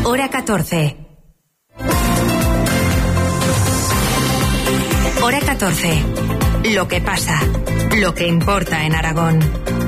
Hora 14. Hora 14. Lo que pasa, lo que importa en Aragón.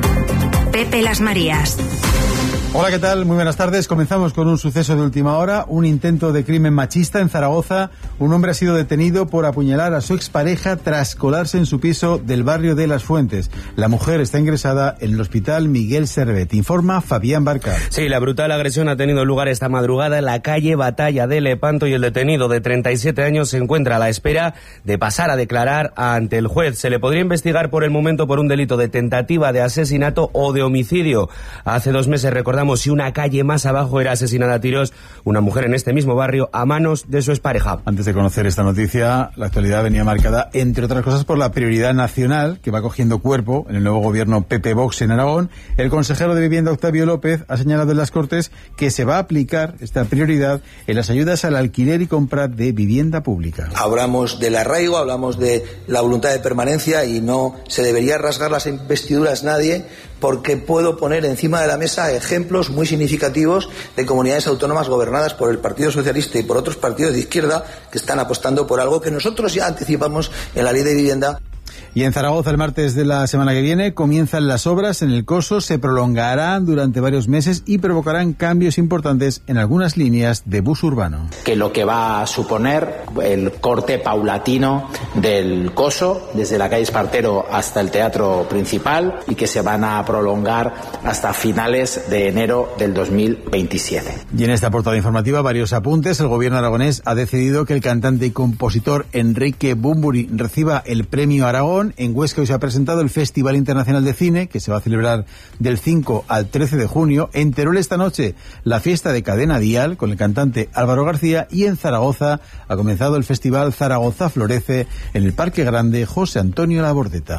Pepe Las Marías. Hola, ¿qué tal? Muy buenas tardes. Comenzamos con un suceso de última hora, un intento de crimen machista en Zaragoza. Un hombre ha sido detenido por apuñalar a su expareja tras colarse en su piso del barrio de Las Fuentes. La mujer está ingresada en el hospital Miguel Servet. Informa Fabián Barca. Sí, la brutal agresión ha tenido lugar esta madrugada en la calle Batalla de Lepanto y el detenido de 37 años se encuentra a la espera de pasar a declarar ante el juez. Se le podría investigar por el momento por un delito de tentativa de asesinato o de homicidio. Hace 2 meses, recordamos, si una calle más abajo era asesinada a tiros una mujer en este mismo barrio a manos de su expareja. Antes de conocer esta noticia, la actualidad venía marcada, entre otras cosas, por la prioridad nacional que va cogiendo cuerpo en el nuevo gobierno PP-Vox en Aragón. El consejero de Vivienda, Octavio López, ha señalado en las Cortes que se va a aplicar esta prioridad en las ayudas al alquiler y compra de vivienda pública. Hablamos del arraigo, hablamos de la voluntad de permanencia y no se debería rasgar las investiduras nadie, porque puedo poner encima de la mesa ejemplos muy significativos de comunidades autónomas gobernadas por el Partido Socialista y por otros partidos de izquierda que están apostando por algo que nosotros ya anticipamos en la Ley de Vivienda. Y en Zaragoza, el martes de la semana que viene, comienzan las obras en el Coso, se prolongarán durante varios meses y provocarán cambios importantes en algunas líneas de bus urbano. Que lo que va a suponer el corte paulatino del Coso, desde la calle Espartero hasta el Teatro Principal, y que se van a prolongar hasta finales de enero del 2027. Y en esta portada informativa, varios apuntes. El gobierno aragonés ha decidido que el cantante y compositor Enrique Bunbury reciba el premio Aragón. En Huesca hoy se ha presentado el Festival Internacional de Cine, que se va a celebrar del 5 al 13 de junio. En Teruel esta noche, la fiesta de Cadena Dial con el cantante Álvaro García. Y en Zaragoza ha comenzado el Festival Zaragoza Florece en el Parque Grande José Antonio Labordeta.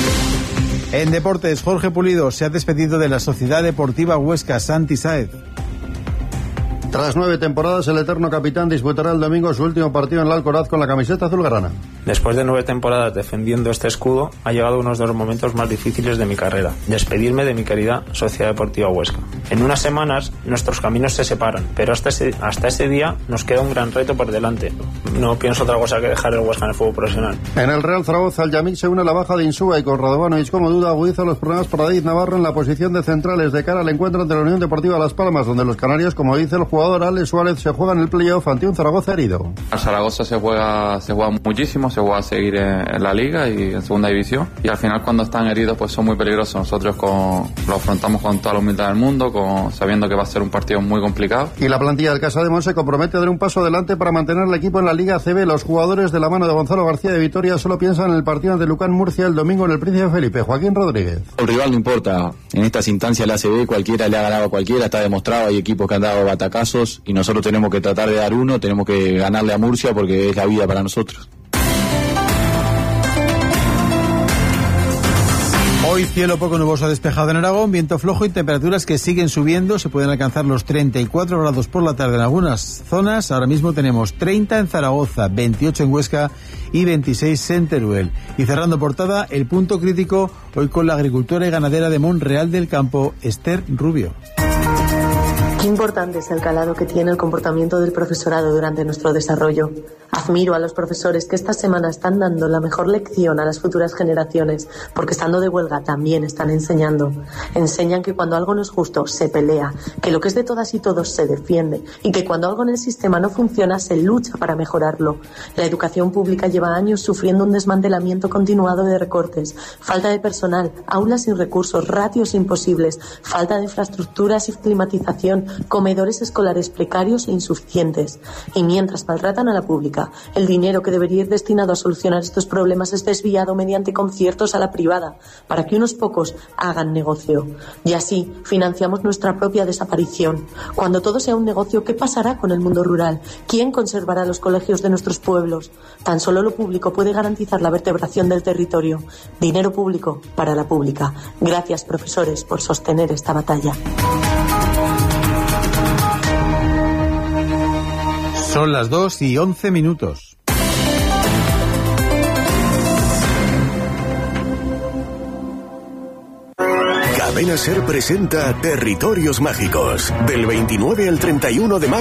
En deportes, Jorge Pulido se ha despedido de la Sociedad Deportiva Huesca Santi Sáez. Tras 9 temporadas, el eterno capitán disputará el domingo su último partido en el Alcoraz con la camiseta azulgrana. Después de 9 temporadas defendiendo este escudo, ha llegado uno de los momentos más difíciles de mi carrera: despedirme de mi querida Sociedad Deportiva Huesca. En unas semanas nuestros caminos se separan, pero hasta ese día nos queda un gran reto por delante. No pienso otra cosa que dejar el Huesca en el fútbol profesional. En el Real Zaragoza, el Yamik se une a la baja de Insúa y con Radovanovic como duda agudiza los problemas para David Navarro en la posición de centrales de cara al encuentro ante la Unión Deportiva Las Palmas, donde los canarios, como dice el jugador Alex Suárez, se juega en el playoff ante un Zaragoza herido. El Zaragoza se juega muchísimo, se juega a seguir en la liga y en segunda división, y al final cuando están heridos pues son muy peligrosos. Nosotros lo afrontamos con toda la humildad del mundo, sabiendo que va a ser un partido muy complicado. Y la plantilla del Casademón se compromete a dar un paso adelante para mantener al equipo en la Liga ACB. Los jugadores de la mano de Gonzalo García de Vitoria solo piensan en el partido ante Lucán Murcia el domingo en el Príncipe Felipe. Joaquín Rodríguez. El rival no importa, en estas instancias la ACB cualquiera le ha ganado a cualquiera, está demostrado, hay equipos que han dado batacazos y nosotros tenemos que tratar de dar uno, tenemos que ganarle a Murcia porque es la vida para nosotros. Hoy cielo poco nuboso despejado en Aragón, viento flojo y temperaturas que siguen subiendo. Se pueden alcanzar los 34 grados por la tarde en algunas zonas. Ahora mismo tenemos 30 en Zaragoza, 28 en Huesca y 26 en Teruel. Y cerrando portada, el punto crítico hoy con la agricultora y ganadera de Monreal del Campo, Esther Rubio. Qué importante es el calado que tiene el comportamiento del profesorado durante nuestro desarrollo. Admiro a los profesores que esta semana están dando la mejor lección a las futuras generaciones, porque estando de huelga también están enseñando. Enseñan que cuando algo no es justo, se pelea, que lo que es de todas y todos se defiende, y que cuando algo en el sistema no funciona, se lucha para mejorarlo. La educación pública lleva años sufriendo un desmantelamiento continuado de recortes, falta de personal, aulas sin recursos, ratios imposibles, falta de infraestructuras y climatización, comedores escolares precarios e insuficientes. Y mientras maltratan a la pública, el dinero que debería ir destinado a solucionar estos problemas es desviado mediante conciertos a la privada, para que unos pocos hagan negocio. Y así financiamos nuestra propia desaparición. Cuando todo sea un negocio, ¿qué pasará con el mundo rural? ¿Quién conservará los colegios de nuestros pueblos? Tan solo lo público puede garantizar la vertebración del territorio. Dinero público para la pública. Gracias, profesores, por sostener esta batalla. Son las 2:11. Cadena SER presenta Territorios Mágicos, del 29 al 31 de mayo.